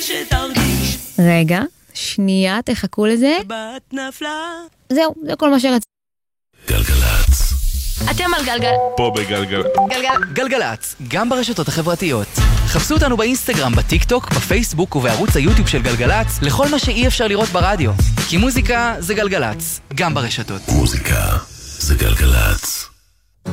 שתרגיש. רגע, שנייה, תחכו לזה. בת נפלה. זהו, זה כל מה שרציתי. גלגלץ. אתם על גלגל. פה בגלגל. גלגלץ, גם ברשתות החברתיות. חפשו אותנו באינסטגרם, בטיק טוק, בפייסבוק ובערוץ היוטיוב של גלגלץ, לכל מה שאי אפשר לראות ברדיו. כי מוזיקה זה גלגלץ, גם ברשתות. מוזיקה זה גלגלץ.